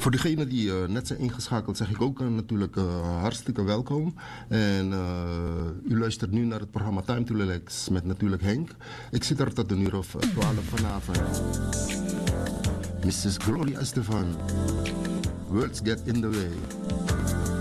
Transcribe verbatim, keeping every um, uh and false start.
Voor degenen die uh, net zijn ingeschakeld, zeg ik ook uh, natuurlijk uh, hartstikke welkom. En uh, u luistert nu naar het programma Time to Relax met natuurlijk Henk. Ik zit er tot een uur of twaalf vanavond. missus Gloria Estefan, Words Get in the Way.